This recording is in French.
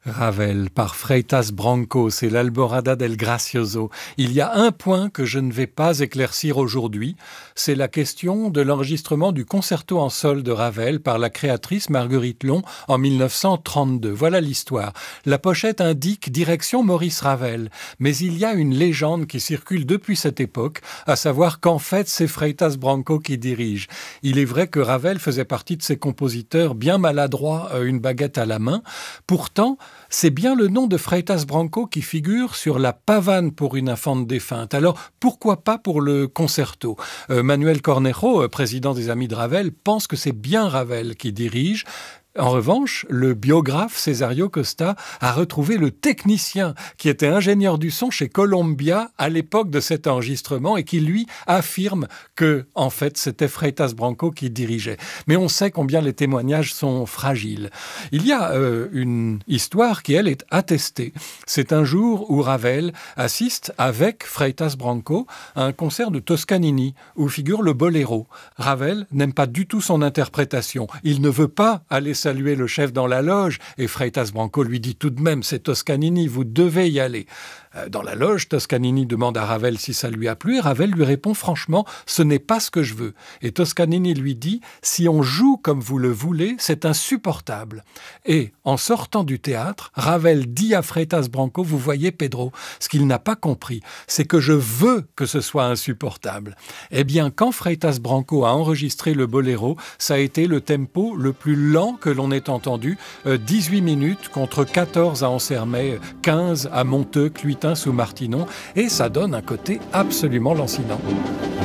Ravel par Freitas Branco, c'est l'Alborada del Gracioso. Il y a un point que je ne vais pas éclaircir aujourd'hui, c'est la question de l'enregistrement du concerto en sol de Ravel par la créatrice Marguerite Long en 1932. Voilà l'histoire. La pochette indique direction Maurice Ravel, mais il y a une légende qui circule depuis cette époque, à savoir qu'en fait c'est Freitas Branco qui dirige. Il est vrai que Ravel faisait partie de ces compositeurs bien maladroits, une baguette à la main. Pourtant, c'est bien le nom de Freitas Branco qui figure sur la pavane pour une infante défunte. Alors, pourquoi pas pour le concerto ? Manuel Cornejo, président des Amis de Ravel, pense que c'est bien Ravel qui dirige. En revanche, le biographe Cesario Costa a retrouvé le technicien qui était ingénieur du son chez Columbia à l'époque de cet enregistrement et qui, lui, affirme que, en fait, c'était Freitas Branco qui dirigeait. Mais on sait combien les témoignages sont fragiles. Il y a une histoire qui, elle, est attestée. C'est un jour où Ravel assiste avec Freitas Branco à un concert de Toscanini où figure le boléro. Ravel n'aime pas du tout son interprétation. Il ne veut pas aller saluer le chef dans la loge et Freitas Branco lui dit tout de même, c'est Toscanini, vous devez y aller. Dans la loge, Toscanini demande à Ravel si ça lui a plu et Ravel lui répond franchement, ce n'est pas ce que je veux. Et Toscanini lui dit, si on joue comme vous le voulez, c'est insupportable. Et en sortant du théâtre, Ravel dit à Freitas Branco, vous voyez Pedro, ce qu'il n'a pas compris, c'est que je veux que ce soit insupportable. Eh bien, quand Freitas Branco a enregistré le boléro, ça a été le tempo le plus lent que l'on ait entendu, 18 minutes contre 14 à Ansermet, 15 à Monteux, Cluitin sous Martinon, et ça donne un côté absolument lancinant.